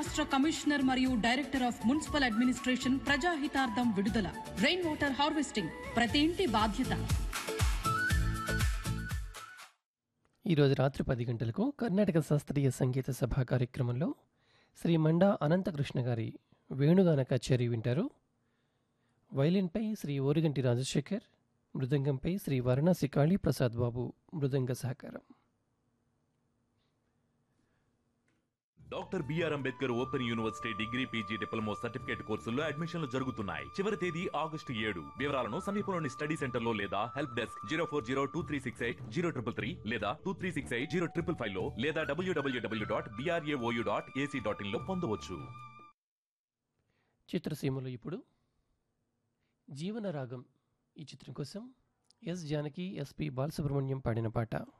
రాష్ట్ర కమిషనర్ మరియు director of municipal administration ప్రజాహితార్థం విడుదల. రెయిన్ వాటర్ హార్వెస్టింగ్ ప్రతి ఇంటి బాధ్యత. ఈరోజు రాత్రి 10 గంటలకు కర్ణాటక శాస్త్రీయ సంగీత సభ కార్యక్రమంలో శ్రీ మండా అనంతకృష్ణ గారి వేణుగాన కచేరీ వింటారు. వైలిన్పై శ్రీ ఓరిగంటి రాజశేఖర్, మృదంగంపై శ్రీ వారణాసి కాళీ ప్రసాద్ బాబు మృదంగ సహకారం. Doctor BR Ambedkar open university degree PG diploma certificate కోర్సుల్లో అడ్మిషన్లు జరుగుతున్నాయి. చివరి తేదీ August 7. వివరాలను సమీపంలోని స్టడీ సెంటర్ లో లేదా హెల్ప్ డెస్క్ 04023680333 లేదా 23680555 లో లేదా www.brao.ac.in లో పొందవచ్చు. చిత్రసీమలో ఇప్పుడు జీవన రాగం ఈ చిత్రం కోసం ఎస్ జానకి, ఎస్పి బాలసుబ్రహ్మణ్యం పాడిన పాట.